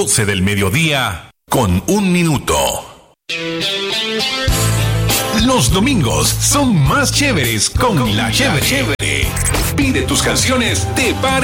12 del mediodía con 1 minuto. Los domingos son más chéveres con La Chévere. Pide tus canciones, te